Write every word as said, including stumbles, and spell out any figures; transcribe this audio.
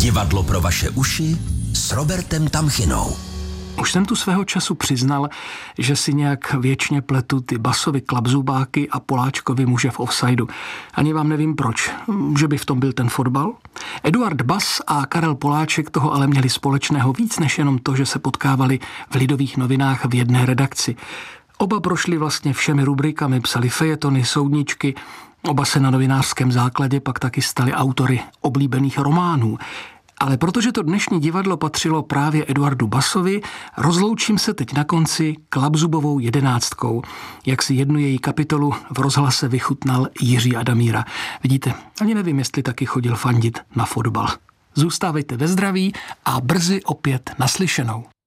Divadlo pro vaše uši s Robertem Tamchinou. Už jsem tu svého času přiznal, že si nějak věčně pletu ty Basovy klapzubáky a Poláčkovi muže v offsideu. Ani vám nevím proč, že by v tom byl ten fotbal. Eduard Bas a Karel Poláček toho ale měli společného víc než jenom to, že se potkávali v Lidových novinách v jedné redakci. Oba prošli vlastně všemi rubrikami, psali fejetony, soudničky, oba se na novinářském základě pak taky stali autory oblíbených románů. Ale protože to dnešní divadlo patřilo právě Eduardu Basovi, rozloučím se teď na konci Klapzubovou jedenáctkou, jak si jednu její kapitolu v rozhlase vychutnal Jiří Adamíra. Vidíte, ani nevím, jestli taky chodil fandit na fotbal. Zůstávejte ve zdraví a brzy opět naslyšenou.